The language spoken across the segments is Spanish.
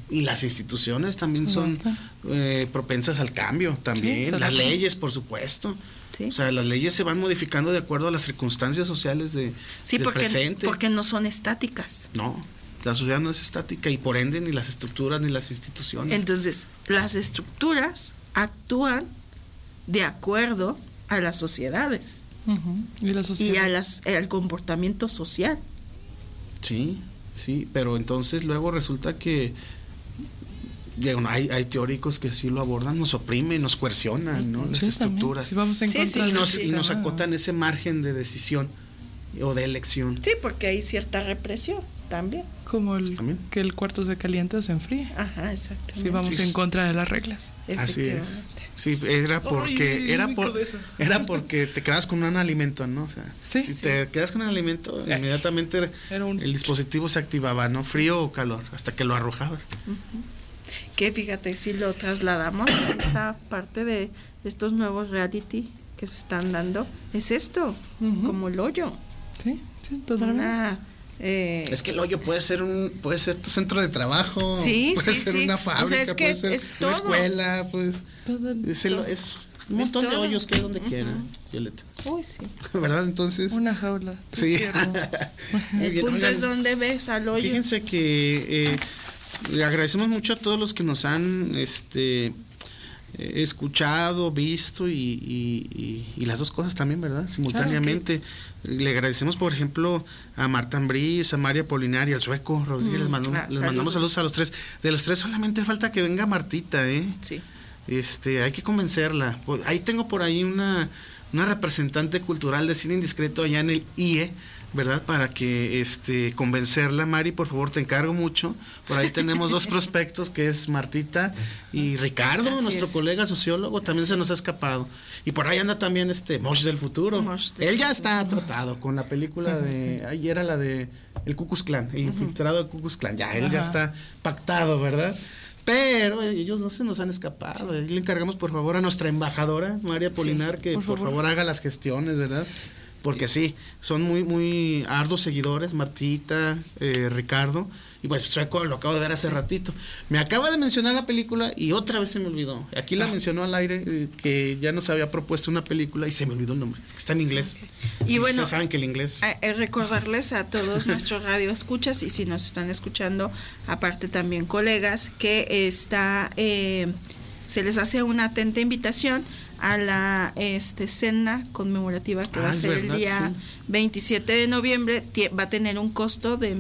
Y las instituciones también son propensas al cambio, también. Sí, las leyes, por supuesto. Sí. O sea, las leyes se van modificando de acuerdo a las circunstancias sociales del presente. Porque no son estáticas. No, la sociedad no es estática y por ende ni las estructuras ni las instituciones. Entonces, las estructuras actúan de acuerdo a las sociedades. Y la sociedad. Y al comportamiento social. Sí, pero entonces luego resulta que hay teóricos que sí lo abordan, nos oprimen, nos coercionan, ¿no? Las estructuras. Sí, vamos en contra y nos acotan ese margen de decisión o de elección. Sí, porque hay cierta represión también. Como que el cuarto se caliente o se enfríe. Ajá, exactamente. Sí, vamos en contra de las reglas. Así es. Sí, era porque te quedas con un alimento, ¿no? O sea, te quedas con un alimento, inmediatamente el dispositivo se activaba, ¿no? Frío o calor, hasta que lo arrojabas. Que fíjate, si lo trasladamos a esta parte de estos nuevos reality que se están dando, es esto, como el hoyo. Sí, totalmente. Es que el hoyo puede ser tu centro de trabajo, puede ser una fábrica, o sea, es que puede ser una todo. Escuela, pues es un montón de hoyos que hay donde quiera, Violeta. Uy, sí. ¿Verdad? Entonces una jaula. Sí. El punto es donde ves al hoyo. Fíjense que le agradecemos mucho a todos los que nos han escuchado, visto y las dos cosas también, ¿verdad? Simultáneamente. Le agradecemos, por ejemplo, a Marta Ambriz, a María Polinaria, al Sueco Rodríguez, les mandamos saludos a los tres. De los tres solamente falta que venga Martita, Sí. Hay que convencerla. Ahí tengo por ahí una representante cultural de Cine Indiscreto allá en el IE, ¿verdad? Para que convencerla, Mari, por favor, te encargo mucho. Por ahí tenemos dos prospectos, que es Martita y Ricardo, nuestro colega sociólogo, también se nos ha escapado. Y por ahí anda también Mosh del Futuro. Él ya está tratado con la película ayer era la de el Ku Klux Klan, el infiltrado del Ku Klux Klan. Ya, él ya está pactado, ¿verdad? Pero ellos no se nos han escapado. Le encargamos, por favor, a nuestra embajadora, María Polinar, que por favor haga las gestiones, ¿verdad? Porque sí, son muy, muy arduos seguidores, Martita, Ricardo, y pues Sueco lo acabo de ver hace ratito. Me acaba de mencionar la película y otra vez se me olvidó. Aquí la mencionó al aire, que ya nos había propuesto una película y se me olvidó el nombre, es que está en inglés. Y bueno, ustedes saben que el inglés... recordarles a todos nuestros radioescuchas, y si nos están escuchando, aparte también colegas, que se les hace una atenta invitación a la cena conmemorativa que va a ser el día 27 de noviembre. Va a tener un costo de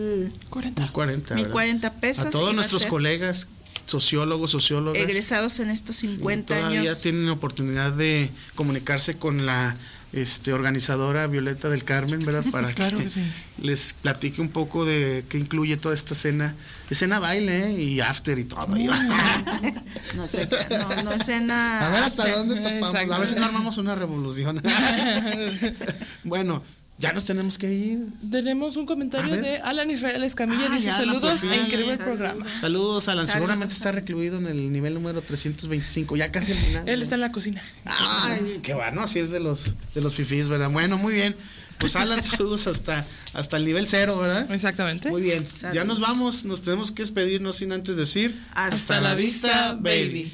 1,040 pesos. A todos nuestros colegas sociólogas egresados en estos 50 años todavía tienen oportunidad de comunicarse con la organizadora Violeta del Carmen, ¿verdad? Para que les platique un poco de qué incluye toda esta cena baile y after y todo. No es cena. A ver hasta dónde topamos. A ver si no armamos una revolución. Bueno, ya nos tenemos que ir. Tenemos un comentario de Alan Israel Escamilla. Dice saludos, increíble programa. Saludos, Alan. Seguramente está recluido en el nivel número 325, ya casi al final. Él está en la cocina. Ay, qué bueno, así es de los fifís, ¿verdad? Bueno, muy bien. Pues Alan, saludos hasta el nivel 0, ¿verdad? Exactamente. Muy bien. Saludos. Ya nos vamos, nos tenemos que despedirnos sin antes decir hasta la vista, baby.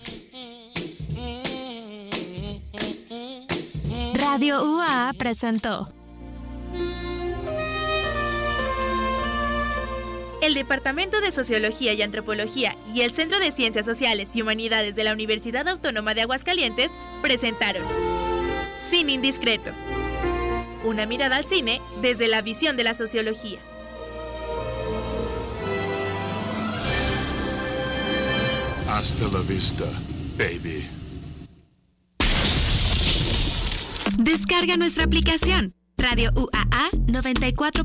Radio UA presentó El Departamento de Sociología y Antropología y el Centro de Ciencias Sociales y Humanidades de la Universidad Autónoma de Aguascalientes presentaron Cine Indiscreto, una mirada al cine desde la visión de la sociología. Hasta la vista, baby. Descarga nuestra aplicación Radio UAA 94.1